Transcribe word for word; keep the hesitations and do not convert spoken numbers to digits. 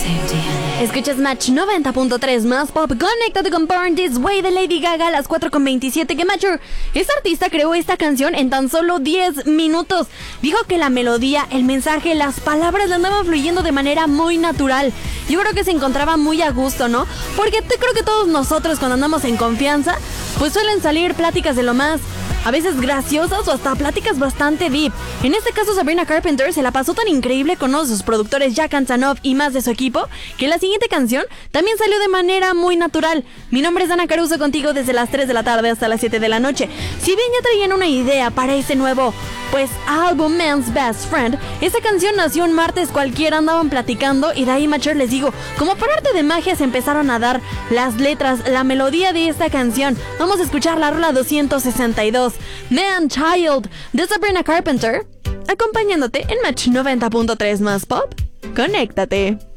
Escuchas Match noventa punto tres más pop. Conéctate con Born This Way de Lady Gaga a las cuatro con veintisiete. Que Mature, esta artista creó esta canción en tan solo diez minutos. Dijo que la melodía, el mensaje, las palabras le andaban fluyendo de manera muy natural. Yo creo que se encontraba muy a gusto, ¿no? Porque te creo que todos nosotros cuando andamos en confianza, pues suelen salir pláticas de lo más, a veces graciosas o hasta pláticas bastante deep. En este caso, Sabrina Carpenter se la pasó tan increíble con uno de sus productores, Jack Antonoff, y más de su equipo, que la siguiente canción también salió de manera muy natural. Mi nombre es Dana Caruso, contigo desde las tres de la tarde hasta las siete de la noche. Si bien ya traían una idea para ese nuevo, pues, álbum Man's Best Friend, esa canción nació un martes cualquiera, andaban platicando y de ahí, Mature, les digo, como por arte de magia se empezaron a dar las letras, la melodía de esta canción. Vamos a escuchar la rola doscientos sesenta y dos, Man Child, de Sabrina Carpenter, acompañándote en Match noventa punto tres más pop. Conéctate.